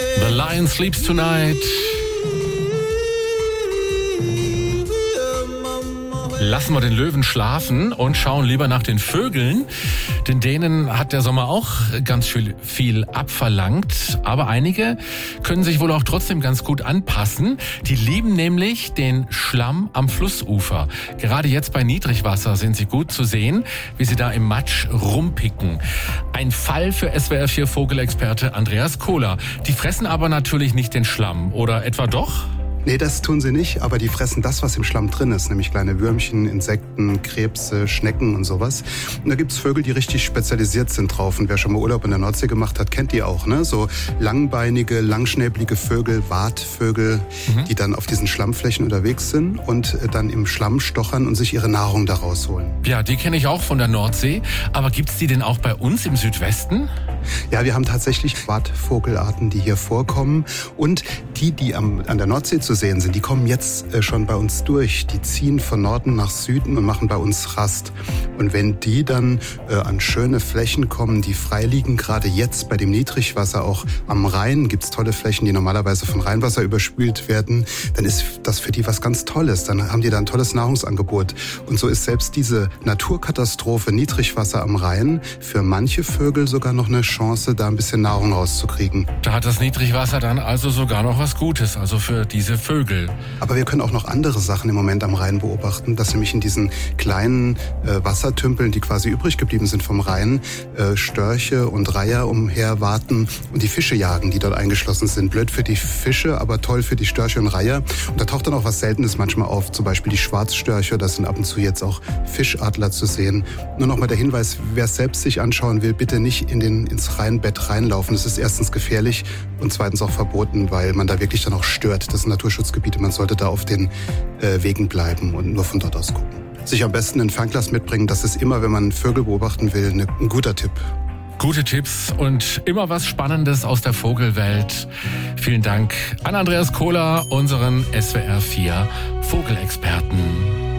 The Lion Sleeps Tonight. Lassen wir den Löwen schlafen und schauen lieber nach den Vögeln, denn denen hat der Sommer auch ganz viel abverlangt. Aber einige können sich wohl auch trotzdem ganz gut anpassen. Die lieben nämlich den Schlamm am Flussufer. Gerade jetzt bei Niedrigwasser sind sie gut zu sehen, wie sie da im Matsch rumpicken. Ein Fall für SWR4 Vogelexperte Andreas Kohler. Die fressen aber natürlich nicht den Schlamm, oder etwa doch? Nee, das tun sie nicht, aber die fressen das, was im Schlamm drin ist, nämlich kleine Würmchen, Insekten, Krebse, Schnecken und sowas. Und da gibt's Vögel, die richtig spezialisiert sind drauf. Und wer schon mal Urlaub in der Nordsee gemacht hat, kennt die auch, ne? So langbeinige, langschnäbelige Vögel, Watvögel, die dann auf diesen Schlammflächen unterwegs sind und dann im Schlamm stochern und sich ihre Nahrung daraus holen. Ja, die kenne ich auch von der Nordsee. Aber gibt's die denn auch bei uns im Südwesten? Ja, wir haben tatsächlich Watvogelarten, die hier vorkommen. Und die an der Nordsee zu sehen sind, die kommen jetzt schon bei uns durch. Die ziehen von Norden nach Süden und machen bei uns Rast. Und wenn die dann an schöne Flächen kommen, die frei liegen, gerade jetzt bei dem Niedrigwasser, auch am Rhein gibt's tolle Flächen, die normalerweise von Rheinwasser überspült werden, dann ist das für die was ganz Tolles. Dann haben die da ein tolles Nahrungsangebot. Und so ist selbst diese Naturkatastrophe Niedrigwasser am Rhein für manche Vögel sogar noch eine Chance, da ein bisschen Nahrung rauszukriegen. Da hat das Niedrigwasser dann also sogar noch was Gutes, also für diese Vögel. Aber wir können auch noch andere Sachen im Moment am Rhein beobachten, dass nämlich in diesen kleinen Wassertümpeln, die quasi übrig geblieben sind vom Rhein, Störche und Reiher umher warten und die Fische jagen, die dort eingeschlossen sind. Blöd für die Fische, aber toll für die Störche und Reiher. Und da taucht dann auch was Seltenes manchmal auf, zum Beispiel die Schwarzstörche, das sind ab und zu jetzt auch Fischadler zu sehen. Nur noch mal der Hinweis, wer es selbst sich anschauen will, bitte nicht ins Rheinbett reinlaufen. Das ist erstens gefährlich und zweitens auch verboten, weil man da wirklich dann auch stört. Das sind Naturschutzgebiete, man sollte da auf den Wegen bleiben und nur von dort aus gucken. Sich am besten ein Fernglas mitbringen, das ist immer, wenn man Vögel beobachten will, ein guter Tipp. Gute Tipps und immer was Spannendes aus der Vogelwelt. Vielen Dank an Andreas Kohler, unseren SWR4 Vogelexperten.